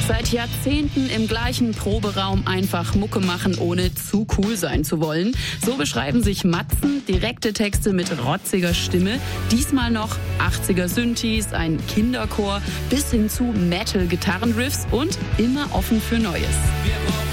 Seit Jahrzehnten im gleichen Proberaum einfach Mucke machen, ohne zu cool sein zu wollen. So beschreiben sich Matzen, direkte Texte mit rotziger Stimme, diesmal noch 80er Synthes, ein Kinderchor bis hin zu Metal-Gitarrenriffs und immer offen für Neues.